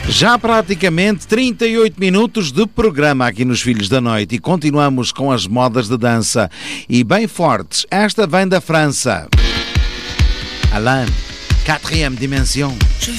Já praticamente 38 minutos de programa aqui nos Filhos da Noite e continuamos com as modas de dança e bem fortes. Esta vem da França. Alain, 4e dimensão.